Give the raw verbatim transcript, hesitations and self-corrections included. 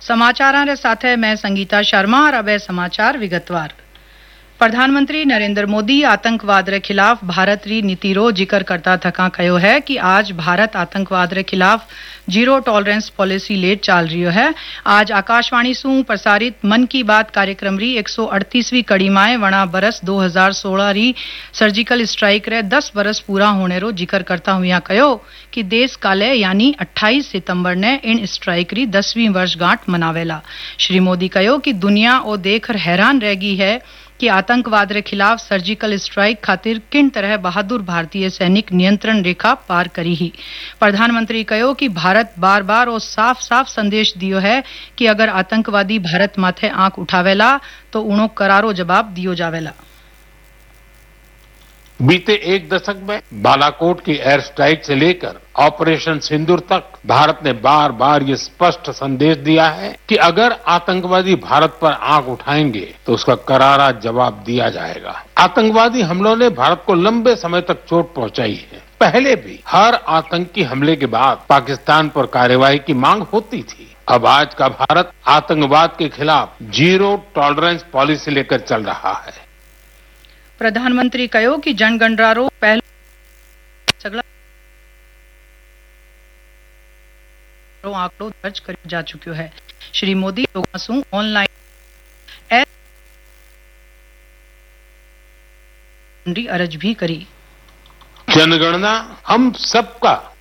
समाचारां रे साथे मैं संगीता शर्मा और अब समाचार विगतवार। प्रधानमंत्री नरेंद्र मोदी आतंकवाद रे खिलाफ भारत री नीति रो जिक्र करता थका कहो है कि आज भारत आतंकवाद रे खिलाफ जीरो टॉलरेंस पॉलिसी ले चाल रियो है। आज आकाशवाणी सु प्रसारित मन की बात कार्यक्रम री एक सौ अड़तीसवीं कड़ी माए वणा बरस दो हज़ार सोलह री सर्जिकल स्ट्राइक रे दस बरस पूरा होने रो जिक्र करता हुआ कहो कि देश काले यानी अट्ठाईस सितंबर ने इन स्ट्राइक री दसवीं वर्षगांठ मनावेला। श्री मोदी कहो कि दुनिया ओ देखकर हैरान रह गई है कि आतंकवाद रे खिलाफ सर्जिकल स्ट्राइक खातिर किन तरह बहादुर भारतीय सैनिक नियंत्रण रेखा पार करी ही। प्रधानमंत्री कहो कि भारत बार बार और साफ साफ संदेश दियो है कि अगर आतंकवादी भारत माथे आंख उठावेला तो उनो करारो जवाब दियो जावेला। बीते एक दशक में बालाकोट की एयर स्ट्राइक से लेकर ऑपरेशन सिंदूर तक भारत ने बार बार ये स्पष्ट संदेश दिया है कि अगर आतंकवादी भारत पर आंख उठाएंगे तो उसका करारा जवाब दिया जाएगा। आतंकवादी हमलों ने भारत को लंबे समय तक चोट पहुंचाई है। पहले भी हर आतंकी हमले के बाद पाकिस्तान पर कार्रवाई की मांग होती थी। अब आज का भारत आतंकवाद के खिलाफ जीरो टॉलरेंस पॉलिसी लेकर चल रहा है। प्रधानमंत्री कहो कि जनगणना पहले सगला आंकड़ो दर्ज कर जा चुक्यो है। श्री मोदी लोगों से ऑनलाइन अर्ज भी करी। जनगणना हम सबका